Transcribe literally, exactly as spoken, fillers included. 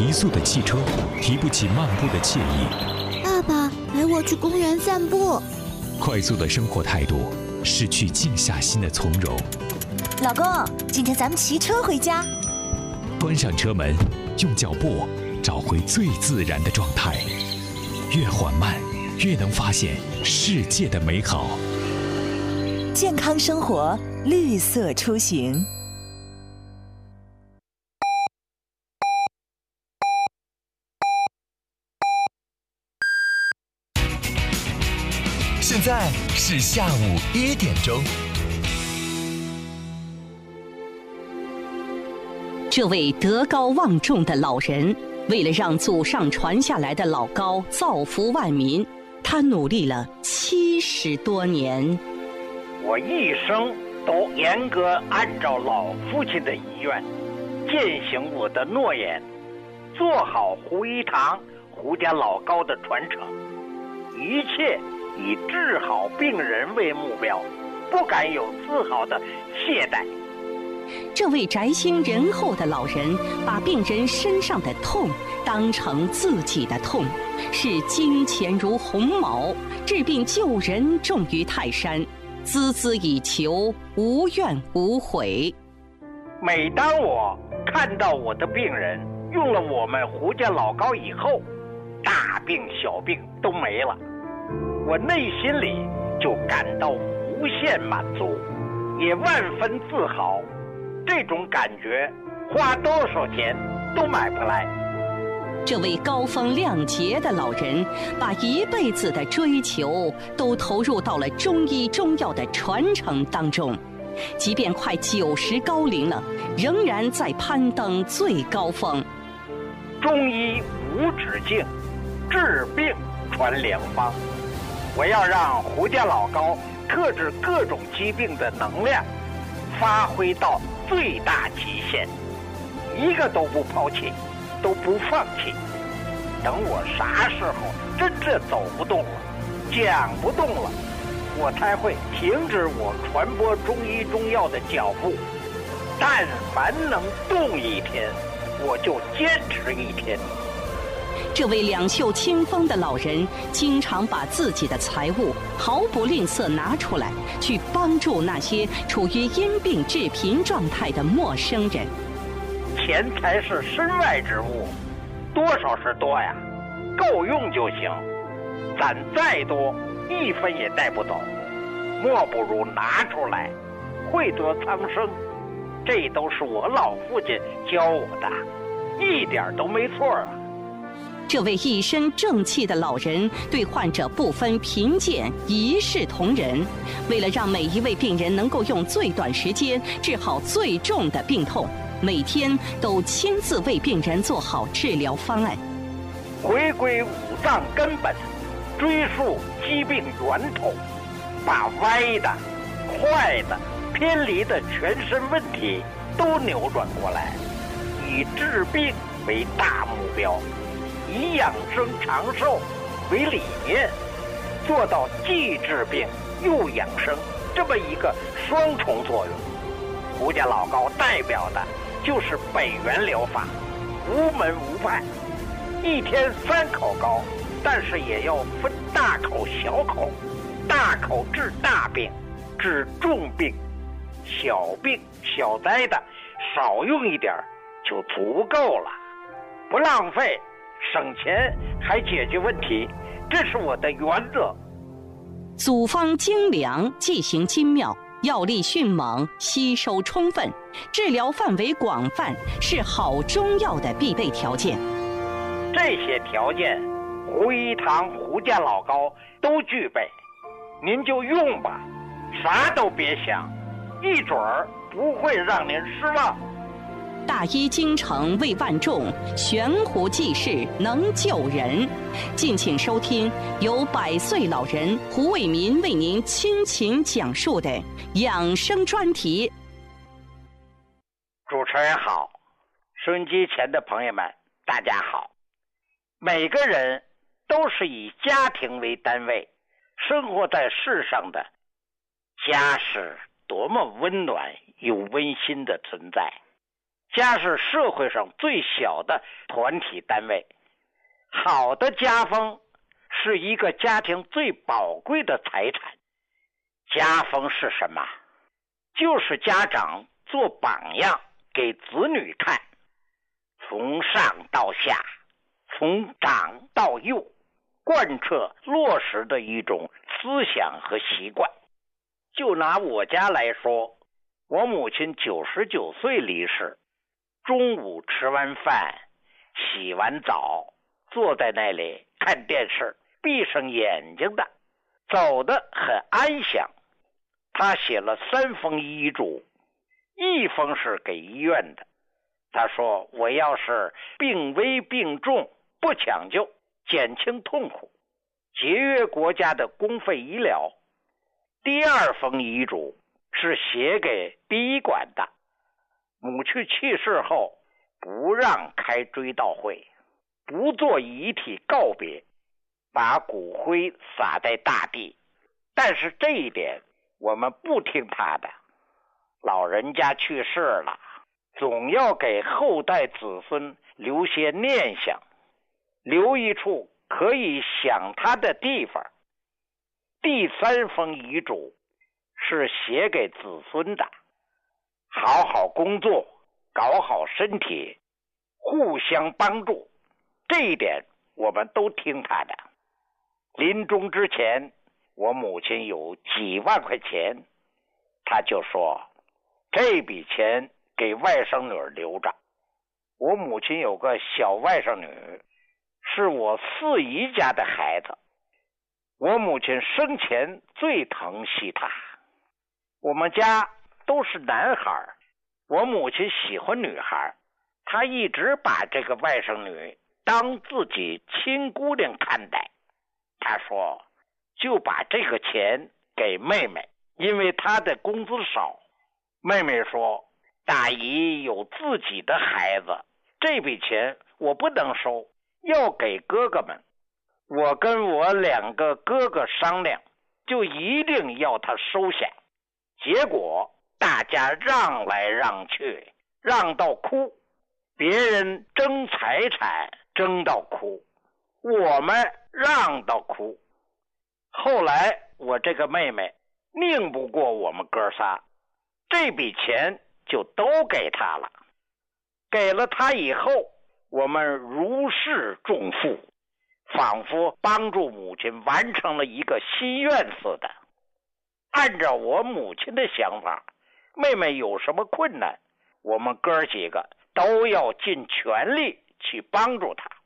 提速的汽车，提不起漫步的惬意。 爸爸，陪我去公园散步。 快速的生活态度，失去静下心的从容。 老公，今天咱们骑车回家。 关上车门，用脚步找回最自然的状态。越缓慢，越能发现世界的美好。 健康生活，绿色出行。 现在是下午一点钟。 这位德高望重的老人，为了让祖上传下来的老高造福万民，他努力了七十多年。 我一生都严格按照老父亲的遗愿，践行我的诺言，做好胡一堂胡家老高的传承，一切以治好病人为目标，不敢有丝毫的懈怠。 这位宅心仁厚的老人，把病人身上的痛当成自己的痛，视金钱如鸿毛，治病救人重于泰山，孜孜以求，无怨无悔。 每当我看到我的病人用了我们胡家老高以后，大病小病都没了，我内心里就感到无限满足，也万分自豪。这种感觉花多少钱都买不来。 这位高风亮节的老人，把一辈子的追求都投入到了中医中药的传承当中，即便快九十高龄了，仍然在攀登最高峰。 中医无止境，治病传良方。我要让胡家老高克制各种疾病的能量发挥到最大极限，一个都不抛弃，都不放弃。等我啥时候真正走不动了，讲不动了，我才会停止我传播中医中药的脚步。但凡能动一天，我就坚持一天。 这位两袖清风的老人，经常把自己的财物毫不吝啬拿出来，去帮助那些处于因病致贫状态的陌生人。 钱财是身外之物，多少是多呀，够用就行。攒再多，一分也带不走，莫不如拿出来，惠泽苍生。这都是我老父亲教我的，一点都没错啊。 这位一身正气的老人，对患者不分贫贱，一视同仁。为了让每一位病人能够用最短时间治好最重的病痛，每天都亲自为病人做好治疗方案。 回归五脏根本，追溯疾病源头，把歪的、坏的、偏离的全身问题都扭转过来，以治病为大目标，以养生长寿为理念，做到既治病又养生这么一个双重作用。胡家老高代表的就是北元疗法，无门无派，一天三口膏，但是也要分大口小口，大口治大病，治重病，小病小灾的少用一点就足够了，不浪费，省钱还解决问题，这是我的原则。 组方精良，剂型精妙，药力迅猛，吸收充分，治疗范围广泛，是好中药的必备条件。 这些条件，胡一堂胡家老高都具备，您就用吧，啥都别想，一准儿不会让您失望。 大医精诚为万众，悬壶济世能救人。敬请收听由百岁老人胡卫民为您倾情讲述的养生专题。 主持人好，收音机前的朋友们大家好。每个人都是以家庭为单位生活在世上的，家是多么温暖又温馨的存在。 家是社会上最小的团体单位，好的家风是一个家庭最宝贵的财产。家风是什么？就是家长做榜样给子女看，从上到下，从长到幼，贯彻落实的一种思想和习惯。就拿我家来说，我母亲九十九岁离世，中午吃完饭，洗完澡，坐在那里看电视，闭上眼睛的，走得很安详。他写了三封遗嘱，一封是给医院的，他说我要是病危病重，不抢救，减轻痛苦，节约国家的公费医疗。第二封遗嘱是写给殡仪馆的，母亲去世后不让开追悼会，不做遗体告别，把骨灰撒在大地。但是这一点我们不听他的，老人家去世了，总要给后代子孙留些念想，留一处可以想他的地方。第三封遗嘱是写给子孙的，好好工作，搞好身体，互相帮助，这一点我们都听他的。临终之前，我母亲有几万块钱，他就说这笔钱给外甥女留着。我母亲有个小外甥女，是我四姨家的孩子，我母亲生前最疼惜她。我们家都是男孩，我母亲喜欢女孩，她一直把这个外甥女当自己亲姑娘看待。她说就把这个钱给妹妹，因为她的工资少。妹妹说大姨有自己的孩子，这笔钱我不能收，要给哥哥们。我跟我两个哥哥商量，就一定要他收下。结果大家让来让去，让到哭，别人争财产争到哭，我们让到哭。后来我这个妹妹拧不过我们哥仨，这笔钱就都给他了。给了他以后，我们如释重负，仿佛帮助母亲完成了一个心愿似的。按照我母亲的想法，妹妹有什么困难，我们哥几个都要尽全力去帮助她。